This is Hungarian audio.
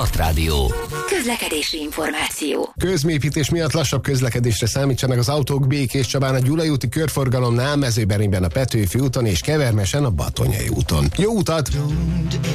Startrádió. Közlekedési információ. Közműépítés miatt lassabb közlekedésre számítsanak az autók Békés Csabán a Gyulai úti körforgalomnál, Mezőberényben a Petőfi úton és Kevermesen a Batonyai úton. Jó utat!